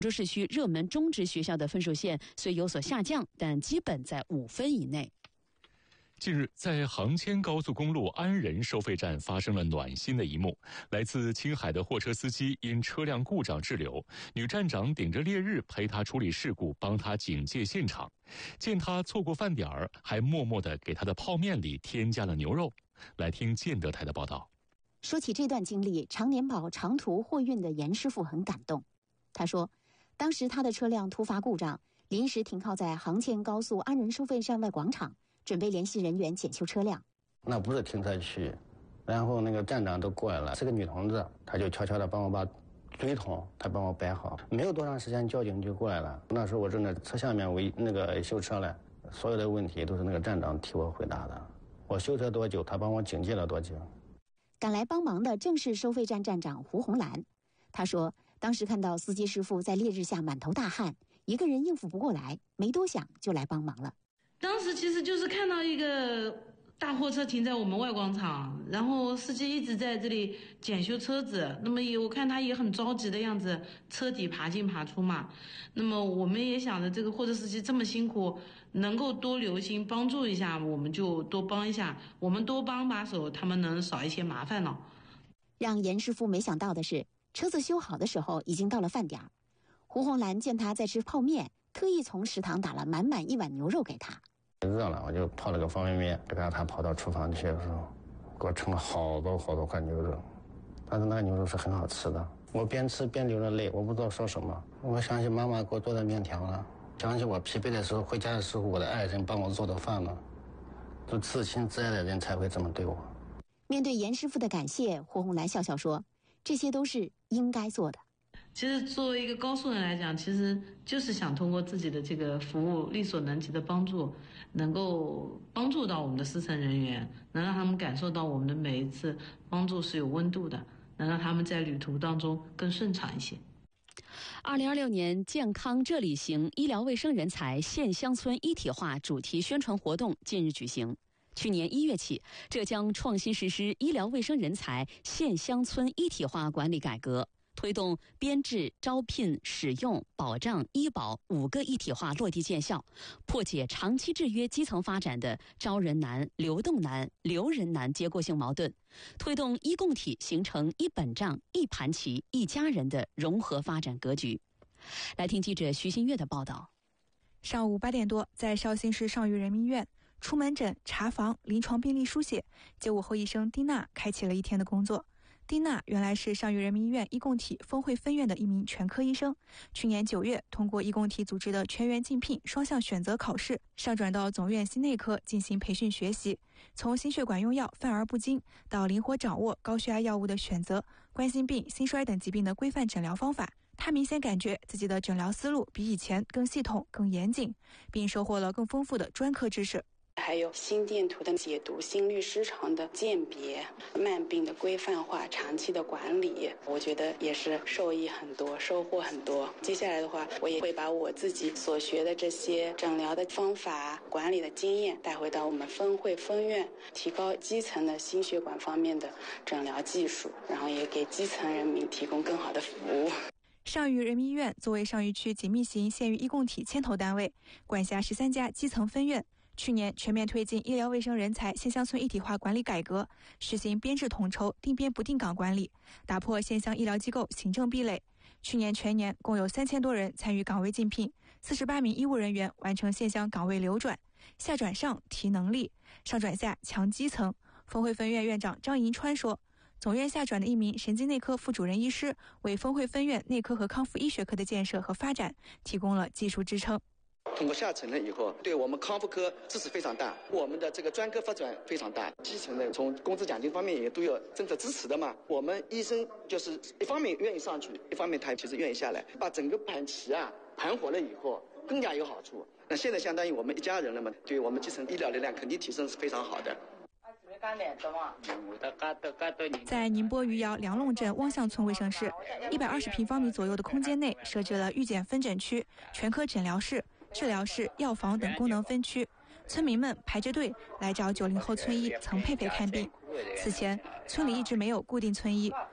州市区热门中职学校的分数线虽有所下降，但基本在5分以内。 近日，在杭签高速公路安仁收费站发生了暖心的一幕。来自青海的货车司机因车辆故障滞留，女站长顶着烈日陪他处理事故，帮他警戒现场。见他错过饭点儿，还默默地给他的泡面里添加了牛肉。来听建德台的报道。 说起这段经历，常年跑长途货运的严师傅很感动。他说，当时他的车辆突发故障，临时停靠在杭签高速安仁收费站外广场，准备联系人员检修车辆。 那不是停车区，然后那个站长都过来了，是个女同志，她就悄悄地帮我把水桶她帮我摆好，没有多长时间交警就过来了。那时候我正在车下面修车了，所有的问题都是那个站长替我回答的。我修车多久，他帮我警戒了多久。 赶来帮忙的正是收费站站长胡红兰。他说，当时看到司机师傅在烈日下满头大汗，一个人应付不过来，没多想就来帮忙了。 当时其实就是看到一个大货车停在我们外广场，然后司机一直在这里检修车子，那么我看他也很着急的样子，车底爬进爬出嘛。那么我们也想着这个货车司机这么辛苦，能够多留心帮助一下，我们就多帮一下，我们多帮把手，他们能少一些麻烦了。 让严师傅没想到的是，车子修好的时候已经到了饭点。胡红兰见他在吃泡面，特意从食堂打了满满1碗牛肉给他。 热了，我就泡了个方便面，给他跑到厨房去的时候，给我盛了好多块牛肉。但是那个牛肉是很好吃的，我边吃边流着泪，我不知道说什么。我想起妈妈给我做的面条了，想起我疲惫的时候，回家的时候，我的爱人帮我做的饭了。就至亲至爱的人才会这么对我。 面对严师傅的感谢，胡红兰笑笑说，这些都是应该做的。 其实作为一个高速人来讲，其实就是想通过自己的这个服务，力所能及的帮助，能够帮助到我们的司乘人员，能让他们感受到我们的每一次帮助是有温度的，能让他们在旅途当中更顺畅一些。 2026年健康这里行医疗卫生人才县乡村一体化主题宣传活动近日举行。去年1月起，浙江创新实施医疗卫生人才县乡村一体化管理改革，推动编制、招聘、使用、保障、医保5个一体化落地见效，破解长期制约基层发展的招人难、流动难、留人难结构性矛盾，推动医共体形成一本账、一盘棋、一家人的融合发展格局。来听记者徐新月的报道。 上午8点多，在绍兴市上虞人民医院，出门诊、查房、临床病历书写，接午后医生丁娜开启了一天的工作。丁娜原来是上虞人民医院医共体丰汇分院的一名全科医生，去年9月通过医共体组织的全员竞聘双向选择考试，上转到总院心内科进行培训学习，从心血管用药泛而不精到灵活掌握高血压药物的选择、冠心病、心衰等疾病的规范诊疗方法。他明显感觉自己的诊疗思路比以前更系统、更严谨，并收获了更丰富的专科知识。 还有心电图的解读、心律失常的鉴别、慢病的规范化、长期的管理，我觉得也是受益很多，收获很多。接下来的话，我也会把我自己所学的这些诊疗的方法、管理的经验带回到我们分会分院，提高基层的心血管方面的诊疗技术，然后也给基层人民提供更好的服务。 上虞人民医院作为上虞区紧密型县域医共体牵头单位，管辖13家基层分院。去年全面推进医疗卫生人才县乡村一体化管理改革，实行编制统筹、定编不定岗管理，打破县乡医疗机构行政壁垒。去年全年共有3000多人参与岗位竞聘，48名医务人员完成县乡岗位流转，下转上提能力，上转下强基层。丰汇分院院长张银川说，总院下转的一名神经内科副主任医师，为丰汇分院内科和康复医学科的建设和发展提供了技术支撑。 通过下沉了以后，对我们康复科支持非常大，我们的这个专科发展非常大。基层的从工资奖金方面也都有政策支持的嘛。我们医生就是一方面愿意上去，一方面他其实愿意下来，把整个盘棋盘活了以后更加有好处。那现在相当于我们一家人了嘛，对我们基层医疗力量肯定提升是非常好的。 在宁波余姚梁弄镇汪巷村卫生室，120平方米左右的空间内设置了预检分诊区、全科诊疗室、治疗室、药房等功能分区，村民们排着队来找90后村医曾佩佩看病。此前，村里一直没有固定村医，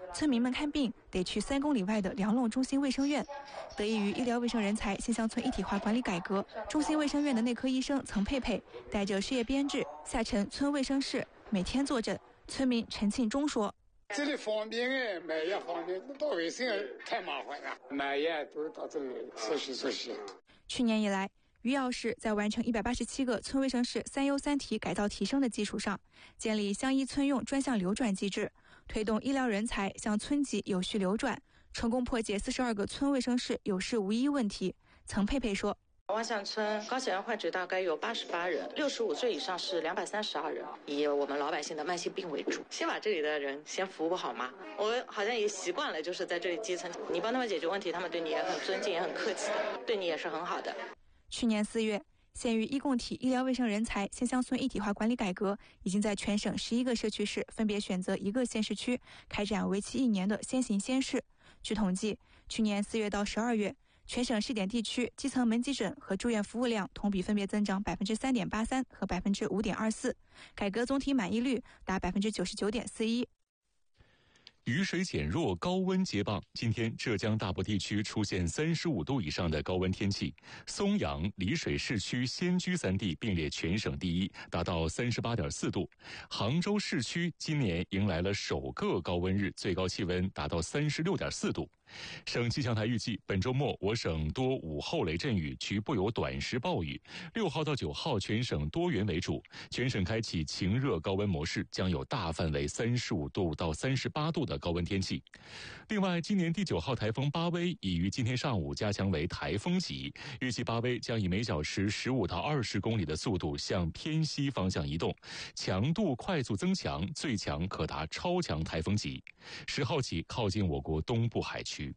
村民们看病得去3公里外的梁弄中心卫生院。得益于医疗卫生人才县乡村一体化管理改革，中心卫生院的内科医生曾佩佩带着事业编制下沉村卫生室，每天坐诊。村民陈庆忠说：“ 这里方便哎，买药方便，到卫生太麻烦了，买药都到这里熟悉。” 去年以来，余姚市在完成187个村卫生室3优3提改造提升的基础上，建立乡医村用专项流转机制，推动医疗人才向村级有序流转，成功破解42个村卫生室有事无医问题。曾佩佩说：“ 万象村高血压患者大概有88人，65岁以上是232人，以我们老百姓的慢性病为主。先把这里的人先服务好吗？我好像也习惯了，就是在这里基层，你帮他们解决问题，他们对你也很尊敬，也很客气的，对你也是很好的。” 去年4月，县域医共体医疗卫生人才县乡村一体化管理改革已经在全省11个社区市分别选择1个县市区开展为期1年的先行先试。据统计，去年4月到12月，全省试点地区基层门急诊和住院服务量同比分别增长3.83%和5.24%，改革总体满意率达99.41%。 雨水减弱，高温接棒。今天浙江大部地区出现35度以上的高温天气，松阳、丽水市区、仙居3地并列全省第一，达到38.4度。杭州市区今年迎来了首个高温日，最高气温达到36.4度。省气象台预计，本周末我省多午后雷阵雨，局部有短时暴雨。6号到9号全省多云为主，全省开启晴热高温模式，将有大范围35度到38度的高温天气。另外，今年第9号台风巴威已于今天上午加强为台风级，预计巴威将以每小时15到20公里的速度向偏西方向移动，强度快速增强，最强可达超强台风级。10号起靠近我国东部海区。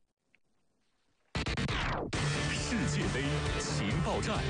世界杯情报站。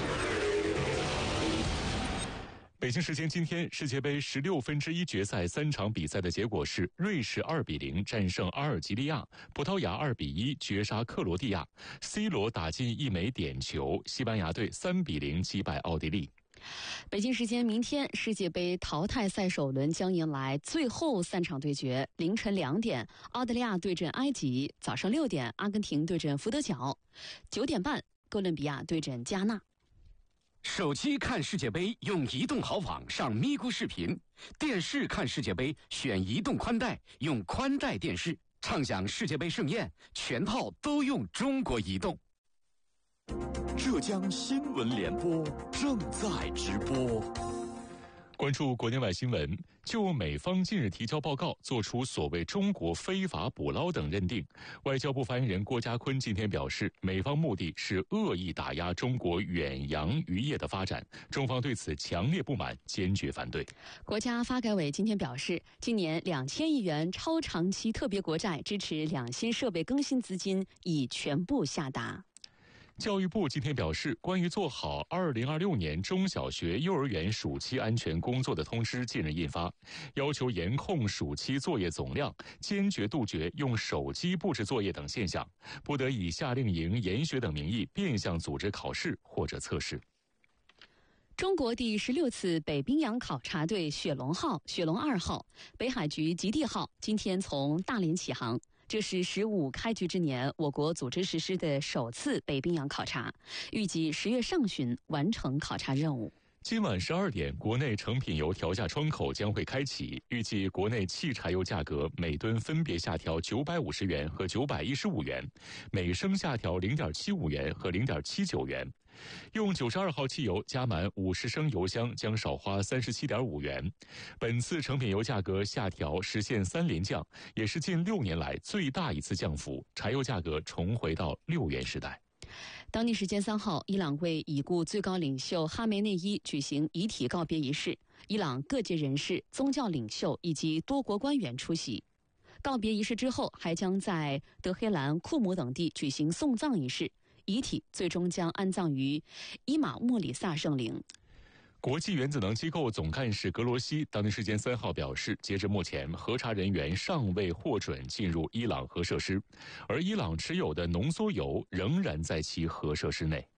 北京时间今天，世界杯1/16决赛3场比赛的结果是：瑞士2-0战胜阿尔及利亚，葡萄牙2-1绝杀克罗地亚，C 罗打进1枚点球，西班牙队3-0击败奥地利。 北京时间明天，世界杯淘汰赛首轮将迎来最后3场对决。凌晨2点，澳大利亚对阵埃及；早上6点，阿根廷对阵福德角；9点半，哥伦比亚对阵加纳。 手机看世界杯用移动豪网上咪咕视频，电视看世界杯选移动宽带，用宽带电视畅享世界杯盛宴，全套都用中国移动。 浙江新闻联播正在直播。 关注国内外新闻，就美方近日提交报告作出所谓中国非法捕捞等认定，外交部发言人郭家坤今天表示，美方目的是恶意打压中国远洋渔业的发展，中方对此强烈不满，坚决反对。 国家发改委今天表示，今年2000亿元超长期特别国债支持两新设备更新资金已全部下达。 教育部今天表示，关于做好2026年中小学、幼儿园暑期安全工作的通知近日印发，要求严控暑期作业总量，坚决杜绝用手机布置作业等现象，不得以夏令营、研学等名义变相组织考试或者测试。 中国第16次北冰洋考察队雪龙号、雪龙2号、北海局极地号今天从大连起航。这是15开局之年我国组织实施的首次北冰洋考察，预计10月上旬完成考察任务。 今晚12点，国内成品油调价窗口将会开启，预计国内汽柴油价格每吨分别下调950元和915元，每升下调0.75元和0.79元。用92号汽油加满50升油箱将少花37.5元。本次成品油价格下调实现3连降，也是近6年来最大一次降幅，柴油价格重回到6元时代。 当地时间3号，伊朗为已故最高领袖哈梅内伊举行遗体告别仪式，伊朗各界人士、宗教领袖以及多国官员出席。告别仪式之后，还将在德黑兰、库姆等地举行送葬仪式，遗体最终将安葬于伊玛穆里萨圣陵。 国际原子能机构总干事格罗西当地时间3号表示，截至目前，核查人员尚未获准进入伊朗核设施，而伊朗持有的浓缩铀仍然在其核设施内。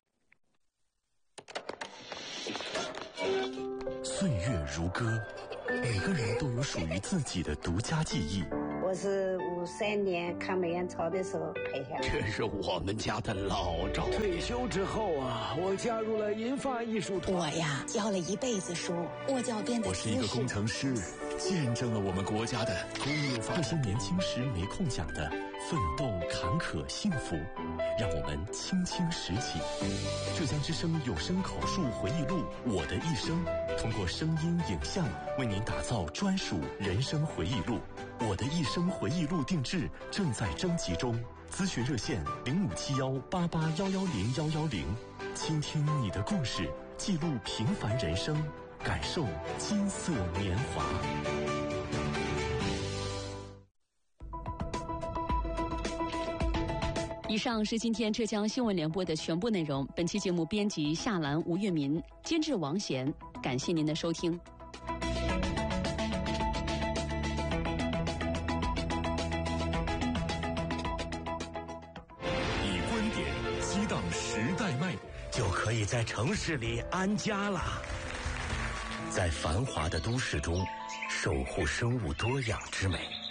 岁月如歌，每个人都有属于自己的独家记忆。 我我是53年抗美援朝的时候拍下来。 这是我们家的老照。 退休之后啊，我加入了银发艺术团。 我呀，教了一辈子书，我就要变得。 我是一个工程师，见证了我们国家的工业发展。这些年轻时没空讲的奋斗、坎坷、幸福，让我们轻轻拾起。浙江之声有声口述回忆录《我的一生》，通过声音、影像为您打造专属人生回忆录。我的一生回忆录定制正在征集中，咨询热线057188110110，倾听你的故事，记录平凡人生，感受金色年华。 以上是今天浙江新闻联播的全部内容。本期节目编辑夏兰、吴月民，监制王贤。感谢您的收听。 以观点激荡时代脉搏， 就可以在城市里安家了。在繁华的都市中，守护生物多样之美。